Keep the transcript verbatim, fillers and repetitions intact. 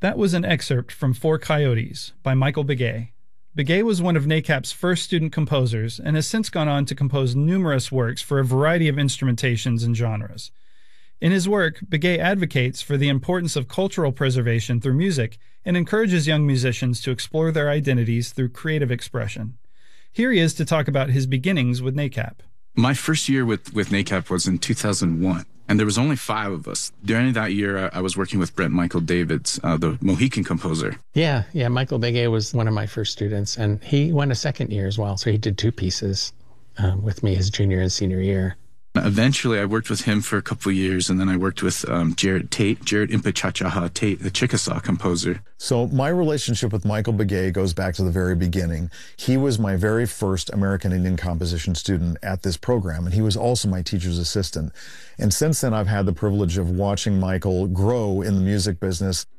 That was an excerpt from Four Coyotes by Michael Begay. Begay was one of NACAP's first student composers and has since gone on to compose numerous works for a variety of instrumentations and genres. In his work, Begay advocates for the importance of cultural preservation through music and encourages young musicians to explore their identities through creative expression. Here he is to talk about his beginnings with NACAP. My first year with, with NACAP was in two thousand one, and there was only five of us. During that year, I, I was working with Brent Michael Davids, uh, the Mohican composer. Yeah, yeah, Michael Begay was one of my first students, and he went a second year as well, so he did two pieces um, with me his junior and senior year. Eventually, I worked with him for a couple of years, and then I worked with um, Jared Tate, Jared Impechachaha Tate, the Chickasaw composer. So my relationship with Michael Begay goes back to the very beginning. He was my very first American Indian composition student at this program, and he was also my teacher's assistant. And since then, I've had the privilege of watching Michael grow in the music business.